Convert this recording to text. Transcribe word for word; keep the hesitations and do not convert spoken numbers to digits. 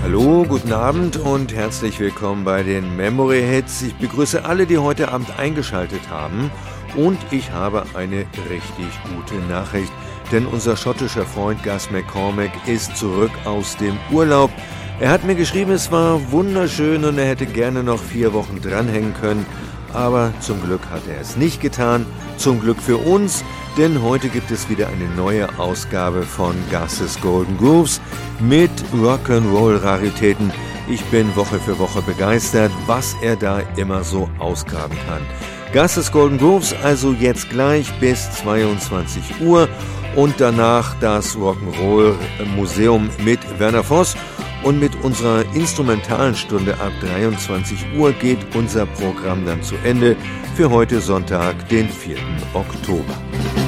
Hallo, guten Abend und herzlich willkommen bei den Memory Hits. Ich begrüße alle, die heute Abend eingeschaltet haben. Und ich habe eine richtig gute Nachricht, denn unser schottischer Freund Gus McCormack ist zurück aus dem Urlaub. Er hat mir geschrieben, es war wunderschön und er hätte gerne noch vier Wochen dranhängen können. Aber zum Glück hat er es nicht getan. Zum Glück für uns, denn heute gibt es wieder eine neue Ausgabe von Gus's Golden Grooves mit Rock'n'Roll-Raritäten. Ich bin Woche für Woche begeistert, was er da immer so ausgraben kann. Gus's Golden Grooves also jetzt gleich bis zweiundzwanzig Uhr und danach das Rock'n'Roll Museum mit Werner Voss. Und mit unserer instrumentalen Stunde ab dreiundzwanzig Uhr geht unser Programm dann zu Ende für heute Sonntag, den vierten Oktober.